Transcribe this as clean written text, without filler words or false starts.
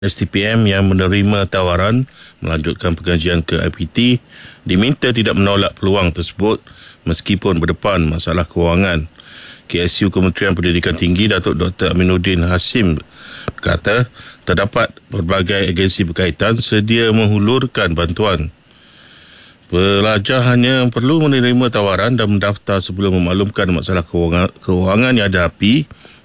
STPM yang menerima tawaran melanjutkan pengajian ke IPT diminta tidak menolak peluang tersebut meskipun berdepan masalah kewangan. KSU Kementerian Pendidikan Tinggi Datuk Dr. Aminuddin Hashim kata terdapat pelbagai agensi berkaitan sedia menghulurkan bantuan. Pelajar hanya perlu menerima tawaran dan mendaftar sebelum memaklumkan masalah kewangan yang dihadapi